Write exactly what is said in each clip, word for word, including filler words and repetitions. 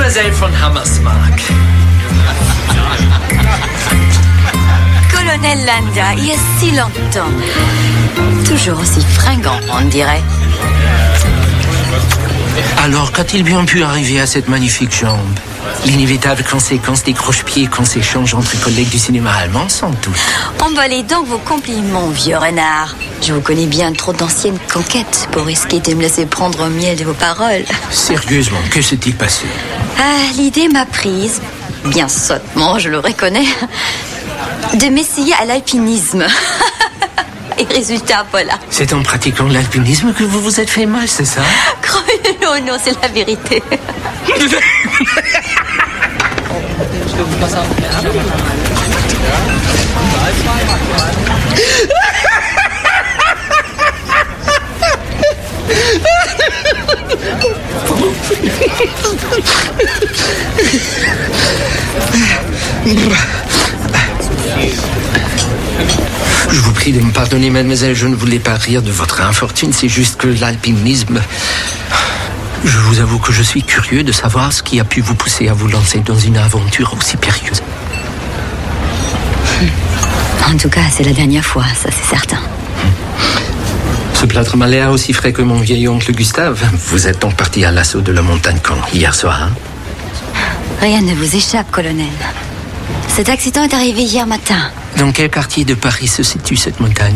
Mademoiselle von Hammersmark. Colonel Landa, il y a si longtemps. Toujours aussi fringant, on dirait. Alors, qu'a-t-il bien pu arriver à cette magnifique jambe? L'inévitable conséquence des croche-pieds qu'on s'échange entre collègues du cinéma allemand, sans doute. Emballez donc vos compliments, vieux renard. Je vous connais bien trop d'anciennes conquêtes pour risquer de me laisser prendre au miel de vos paroles. Sérieusement, que s'est-il passé? Ah, l'idée m'a prise, bien sottement, je le reconnais, de m'essayer à l'alpinisme. Et résultat, voilà. C'est en pratiquant l'alpinisme que vous vous êtes fait mal, c'est ça? Non, non, c'est la vérité. Je vous prie de me pardonner, mademoiselle, je ne voulais pas rire de votre infortune, c'est juste que l'alpinisme... Je vous avoue que je suis curieux de savoir ce qui a pu vous pousser à vous lancer dans une aventure aussi périlleuse. En tout cas, c'est la dernière fois, ça c'est certain. Ce plâtre m'a l'air aussi frais que mon vieil oncle Gustave. Vous êtes donc parti à l'assaut de la montagne quand, hier soir, hein? Rien ne vous échappe, colonel. Cet accident est arrivé hier matin. Dans quel quartier de Paris se situe cette montagne?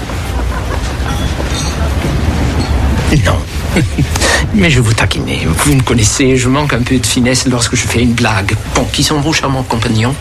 Non. Mais je vous taquinais. Vous me connaissez, je manque un peu de finesse lorsque je fais une blague. Bon, qui sont vos charmants compagnons?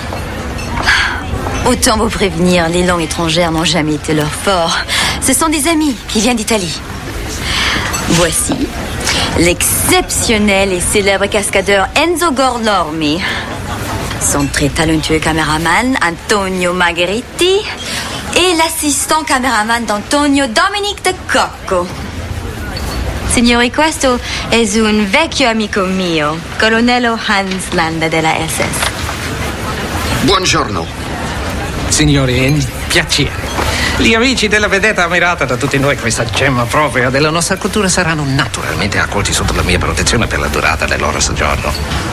Autant vous prévenir, les langues étrangères n'ont jamais été leur fort. Ce sont des amis qui viennent d'Italie. Voici l'exceptionnel et célèbre cascadeur Enzo Gorlormi, son très talentueux caméraman Antonio Margheriti et l'assistant caméraman d'Antonio Dominic De Cocco. Signori, questo è un vecchio amico mio, colonnello Hans Landa della S S. Buongiorno. Signori, è un piacere. Gli amici della vedetta ammirata da tutti noi, questa gemma propria della nostra cultura, saranno naturalmente accolti sotto la mia protezione per la durata del loro soggiorno.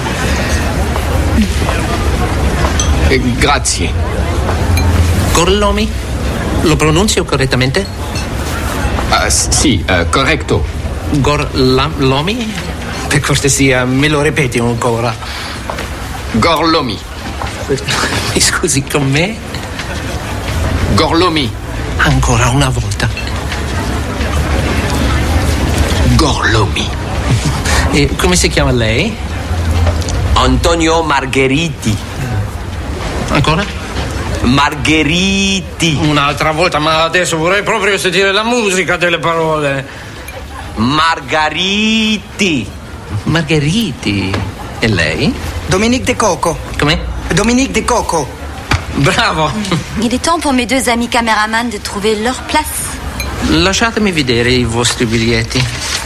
Eh, grazie. Gorlomi? Lo pronuncio correttamente? Uh, sì, uh, corretto. Gorlomi? Per cortesia, me lo ripeti ancora? Gorlomi. Mi scusi, con me? Gorlomi. Ancora una volta. Gorlomi. E come si chiama lei? Antonio Margheriti. Ancora? Margheriti. Un'altra volta, ma adesso vorrei proprio sentire la musica delle parole. Margheriti. Margheriti. E lei? Dominique De Cocco. Come? Dominique De Cocco. Bravo. Il est temps pour mes deux amis caméramans de trouver leur place. Lasciatemi vedere i vostri biglietti.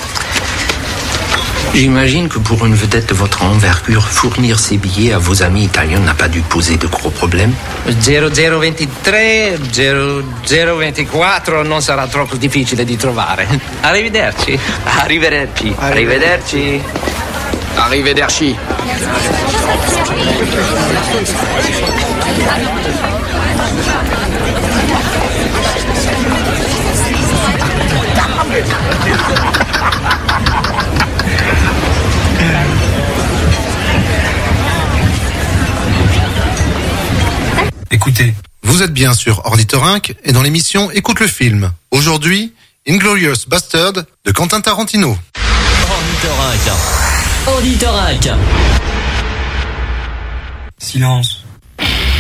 J'imagine que pour une vedette de votre envergure, fournir ces billets à vos amis italiens n'a pas dû poser de gros problèmes. zero zero ventitré, zero zero ventiquattro non sarà troppo difficile di trovare. Arrivederci. Arrivederci. Arrivederci. Arrivederci. Écoutez, vous êtes bien sur Ornithorynque et dans l'émission Écoute le film. Aujourd'hui, Inglourious Bastard de Quentin Tarantino. Ornithorynque. Ornithorynque. Silence.